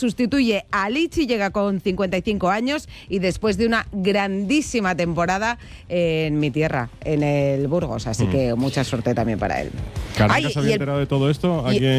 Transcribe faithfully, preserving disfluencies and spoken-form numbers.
sustituye a Lichi, llega con cincuenta y cinco años y después de una grandísima temporada en mi tierra, en el Burgos. Así mm. que mucha suerte también para él. Caracas había enterado de todo esto. ¿A quién